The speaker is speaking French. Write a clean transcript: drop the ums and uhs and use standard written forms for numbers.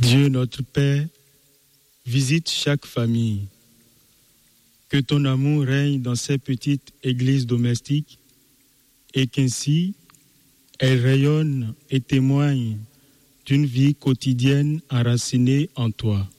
Dieu notre Père, visite chaque famille. Que ton amour règne dans ces petites églises domestiques et qu'ainsi elles rayonnent et témoignent d'une vie quotidienne enracinée en toi.